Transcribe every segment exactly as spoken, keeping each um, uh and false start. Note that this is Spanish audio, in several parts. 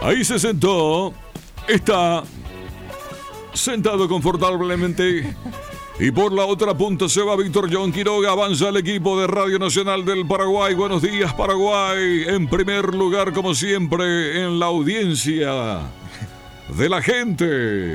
Ahí se sentó. Está sentado confortablemente. Y por la otra punta se va Víctor John Quiroga. Avanza el equipo de Radio Nacional del Paraguay. Buenos días, Paraguay. En primer lugar, como siempre, en la audiencia de la gente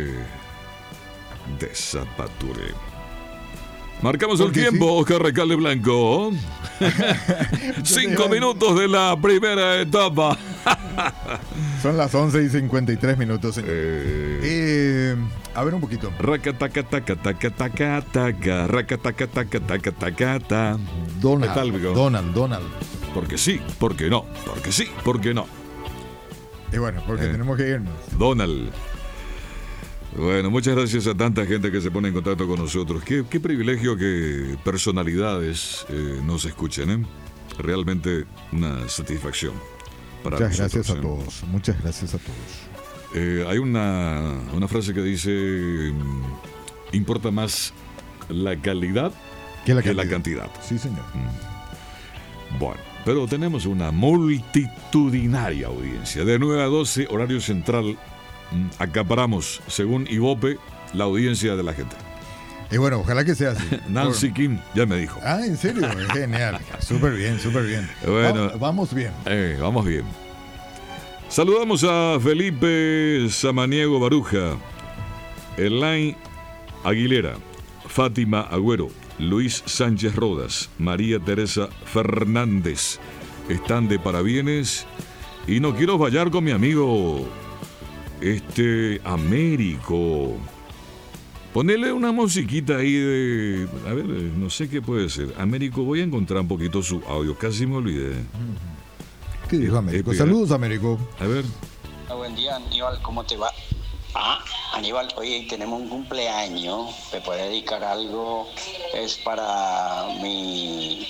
de Zapature. Marcamos el tiempo, sí. Oscar Recalde Blanco. Cinco minutos de la primera etapa. Son las once y cincuenta y tres minutos, señor. Eh... Eh, a ver un poquito. Racatacatacatacataca, racatacatacatacatacata. Donald, ¿Qué tal, Vigo? Donald, Donald. Porque sí, porque no, porque sí, porque no. Y bueno, porque eh, tenemos que irnos. Donald. Bueno, muchas gracias a tanta gente que se pone en contacto con nosotros. Qué, qué privilegio que personalidades eh, nos escuchen, ¿eh? Realmente una satisfacción. Para muchas nosotros, gracias a ¿eh? todos, muchas gracias a todos. Eh, hay una, una frase que dice, importa más la calidad que la, que cantidad. la cantidad. Sí, señor. Mm. Bueno, pero tenemos una multitudinaria audiencia. De nueve a doce, horario central, acaparamos, según Ibope, la audiencia de la gente. Y bueno, ojalá que sea así. Nancy Por... Kim ya me dijo. Ah, ¿en serio? Genial. Súper bien, súper bien. Bueno, Va, vamos bien. Eh, vamos bien. Saludamos a Felipe Samaniego Baruja, Elaine Aguilera, Fátima Agüero, Luis Sánchez Rodas, María Teresa Fernández. Están de parabienes y no quiero fallar con mi amigo este Américo. Ponele una musiquita ahí de... A ver, no sé qué puede ser. Américo, voy a encontrar un poquito su audio. Casi me olvidé. ¿Qué dijo Américo? Saludos, Américo. A ver. Buen día, Aníbal. ¿Cómo te va? Ah, Aníbal, hoy tenemos un cumpleaños. ¿Me puede dedicar algo? Es para mi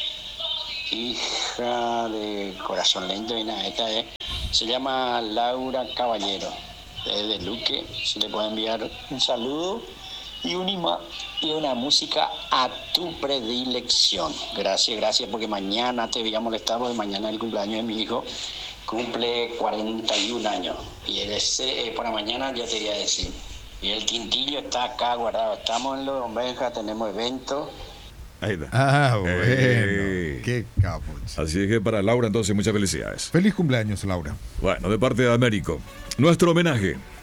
hija de corazón lento y nada. Esta es, se llama Laura Caballero. Es de Luque. Se le puede enviar un saludo y un ima, y una música a tu predilección. Gracias, gracias, porque mañana te voy a molestar, porque mañana es el cumpleaños de mi hijo. Cumple cuarenta y un años. Y el ese, eh, para mañana ya te voy a decir. Y el quintillo está acá guardado. Estamos en Los Benja, tenemos eventos. Ahí está. Ah, bueno. Eh. Qué capo. Así es que para Laura, entonces, muchas felicidades. Feliz cumpleaños, Laura. Bueno, de parte de Américo, nuestro homenaje